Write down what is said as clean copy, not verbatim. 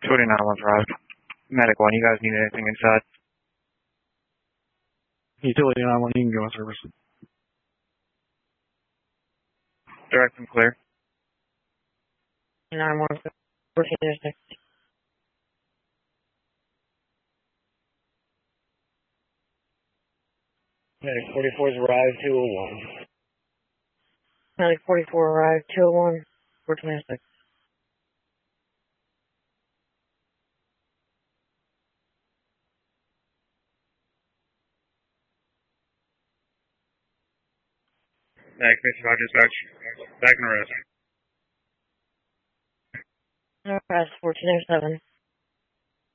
291's arrived. Medic 1, you guys need anything inside? Utility 91, you can go in service. Direct and clear. 91, 1406. Medic 44's arrived, 201. Medic 44 arrived, 201, 1406. Medic 55 dispatch. Back in arrest. Arrest 1407.